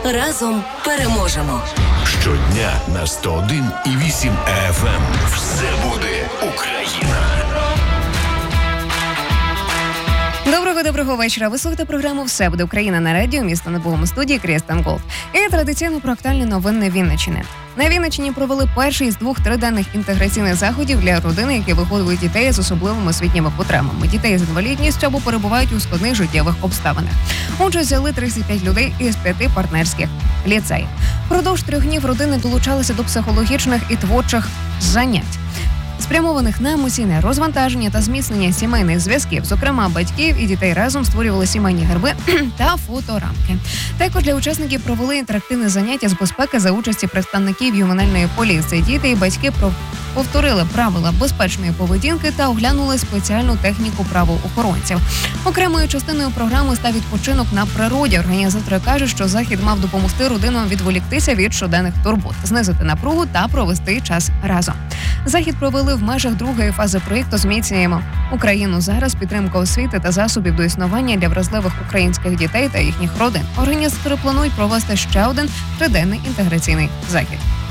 Разом переможемо. Щодня на 101,8 FM. Все буде Україна. Доброго вечора. Ви слухаєте програму «Все буде Україна» на радіо «Місто над Богом», студії Крістен Голд. І традиційно про актуальні новини Вінниччини. На Вінниччині провели перший із 2 триденних інтеграційних заходів для родини, які виховують дітей з особливими освітніми потребами, дітей з інвалідністю або перебувають у складних життєвих обставинах. Участь взяли 35 людей із 5 партнерських ліцеїв. Впродовж 3 днів родини долучалися до психологічних і творчих занять, спрямованих на емоційне розвантаження та зміцнення сімейних зв'язків. Зокрема, батьків і дітей разом створювали сімейні герби та фоторамки. Також для учасників провели інтерактивне заняття з безпеки за участі представників ювенальної поліції. Діти і батьки повторили правила безпечної поведінки та оглянули спеціальну техніку правоохоронців. Окремою частиною програми став відпочинок на природі. Організатори кажуть, що захід мав допомогти родинам відволіктися від щоденних турбот, знизити напругу та провести час разом. Захід провели в межах другої фази проєкту «Зміцнюємо Україну зараз», підтримка освіти та засобів до існування для вразливих українських дітей та їхніх родин. Організатори планують провести ще один триденний інтеграційний захід.